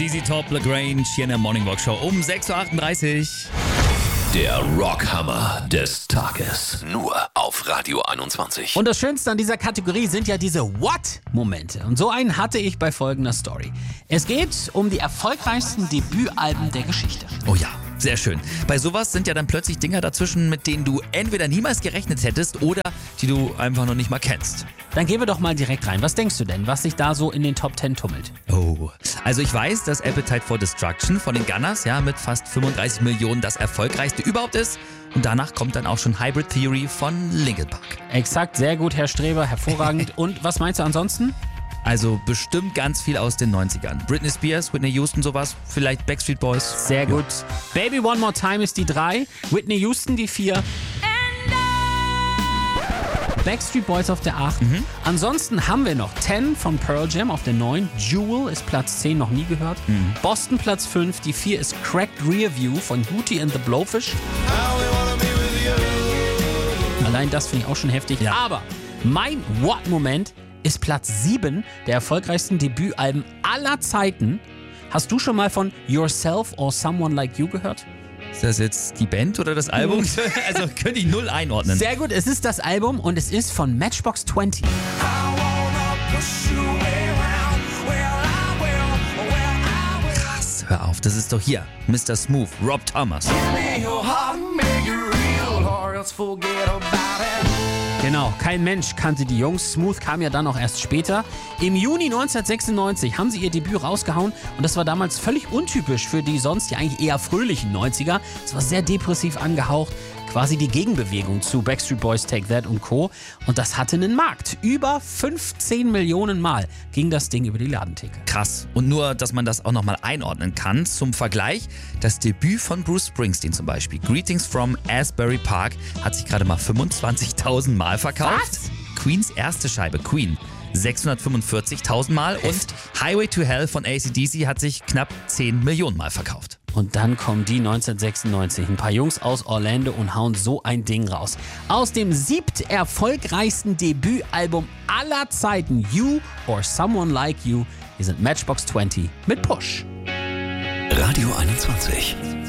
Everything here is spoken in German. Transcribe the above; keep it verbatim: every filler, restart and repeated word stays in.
Z Z Top, LaGrange hier in der Morning Walk Show um sechs Uhr achtunddreißig. Der Rockhammer des Tages. Nur auf Radio einundzwanzig. Und das Schönste an dieser Kategorie sind ja diese What-Momente. Und so einen hatte ich bei folgender Story. Es geht um die erfolgreichsten Debütalben der Geschichte. Oh ja, sehr schön. Bei sowas sind ja dann plötzlich Dinger dazwischen, mit denen du entweder niemals gerechnet hättest oder die du einfach noch nicht mal kennst. Dann gehen wir doch mal direkt rein. Was denkst du denn, was sich da so in den Top Ten tummelt? Oh, also ich weiß, dass Appetite for Destruction von den Gunners ja mit fast fünfunddreißig Millionen das erfolgreichste überhaupt ist. Und danach kommt dann auch schon Hybrid Theory von Linkin Park. Exakt, sehr gut, Herr Streber, hervorragend. Und was meinst du ansonsten? Also bestimmt ganz viel aus den neunzigern. Britney Spears, Whitney Houston, sowas. Vielleicht Backstreet Boys. Sehr gut. Baby One More Time ist die drei. Whitney Houston die vier. Backstreet Boys auf der acht. Mhm. Ansonsten haben wir noch Ten von Pearl Jam auf der neun. Jewel ist Platz zehn, noch nie gehört. Mhm. Boston Platz fünf. Die vier ist Cracked Rear View von Hootie and the Blowfish. Allein das finde ich auch schon heftig. Ja. Aber mein What-Moment ist Platz sieben der erfolgreichsten Debütalben aller Zeiten. Hast du schon mal von Yourself or Someone Like You gehört? Ist das jetzt die Band oder das Album? Also könnte ich null einordnen. Sehr gut, es ist das Album und es ist von Matchbox zwanzig. Krass, hör auf, das ist doch hier Mister Smooth, Rob Thomas. Genau, kein Mensch kannte die Jungs. Smooth kam ja dann auch erst später. Im Juni neunzehnhundertsechsundneunzig haben sie ihr Debüt rausgehauen und das war damals völlig untypisch für die sonst ja eigentlich eher fröhlichen neunziger. Es war sehr depressiv angehaucht, quasi die Gegenbewegung zu Backstreet Boys, Take That und Co. Und das hatte einen Markt. Über fünfzehn Millionen Mal ging das Ding über die Ladentheke. Krass. Und nur, dass man das auch nochmal einordnen kann. Zum Vergleich, das Debüt von Bruce Springsteen zum Beispiel, Greetings from Asbury Park, hat sich gerade mal fünfundzwanzigtausend Mal verkauft. Was? Queens erste Scheibe, Queen, sechshundertfünfundvierzigtausend Mal. Und Highway to Hell von A C D C hat sich knapp zehn Millionen Mal verkauft. Und dann kommen die neunzehnhundertsechsundneunzig. Ein paar Jungs aus Orlando und hauen so ein Ding raus. Aus dem siebt erfolgreichsten Debütalbum aller Zeiten, You or Someone Like You. Wir sind Matchbox zwanzig mit Push. Radio einundzwanzig.